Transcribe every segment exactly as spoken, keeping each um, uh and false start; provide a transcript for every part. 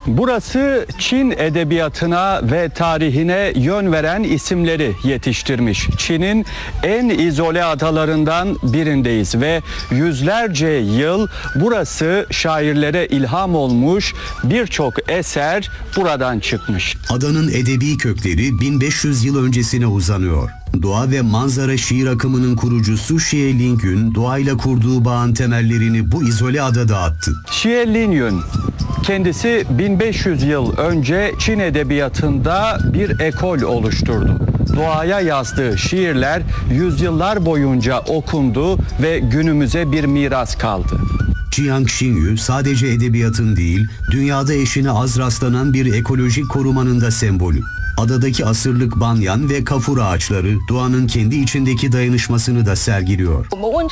Burası Çin edebiyatına ve tarihine yön veren isimleri yetiştirmiş. Çin'in en izole adalarından birindeyiz ve yüzlerce yıl burası şairlere ilham olmuş, birçok eser buradan çıkmış. Adanın edebi kökleri bin beş yüz yıl öncesine uzanıyor. Doğa ve manzara şiir akımının kurucusu Xie Lingyun, doğayla kurduğu bağın temellerini bu izole adada attı. Xie Lingyun kendisi bin beş yüz yıl önce Çin edebiyatında bir ekol oluşturdu. Doğaya yazdığı şiirler yüzyıllar boyunca okundu ve günümüze bir miras kaldı. Jiang Xingyu sadece edebiyatın değil, dünyada eşine az rastlanan bir ekolojik korumanın da sembolü. Adadaki asırlık banyan ve kafur ağaçları doğanın kendi içindeki dayanışmasını da sergiliyor.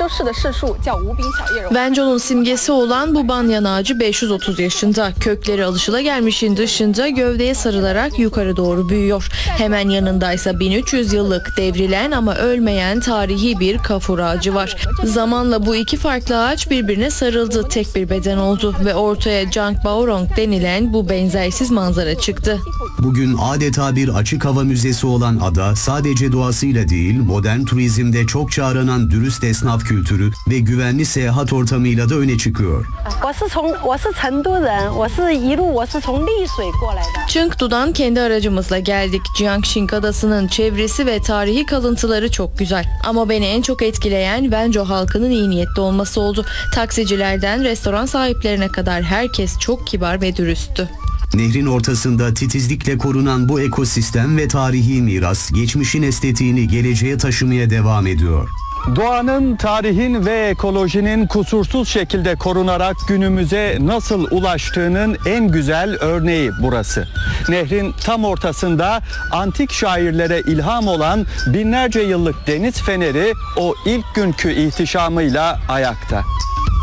Wenzhou'nun simgesi olan bu banyan ağacı beş yüz otuz yaşında. Kökleri alışılagelmişin dışında gövdeye sarılarak yukarı doğru büyüyor. Hemen yanındaysa bin üç yüz yıllık devrilen ama ölmeyen tarihi bir kafur ağacı var. Zamanla bu iki farklı ağaç birbirine sarıldı, tek bir beden oldu ve ortaya Zhangbaorong denilen bu benzersiz manzara çıktı. Bugün adeta bir açık hava müzesi olan ada sadece doğasıyla değil, modern turizmde çokça aranan dürüst esnaf kültürü ve güvenli seyahat ortamıyla da öne çıkıyor. Chengdu'dan kendi aracımızla geldik. Jiangxing Adası'nın çevresi ve tarihi kalıntıları çok güzel. Ama beni en çok etkileyen Wenzhou halkının iyi niyetli olması oldu. Taksicilerden restoran sahiplerine kadar herkes çok kibar ve dürüsttü. Nehrin ortasında titizlikle korunan bu ekosistem ve tarihi miras, geçmişin estetiğini geleceğe taşımaya devam ediyor. Doğanın, tarihin ve ekolojinin kusursuz şekilde korunarak günümüze nasıl ulaştığının en güzel örneği burası. Nehrin tam ortasında antik şairlere ilham olan binlerce yıllık deniz feneri o ilk günkü ihtişamıyla ayakta.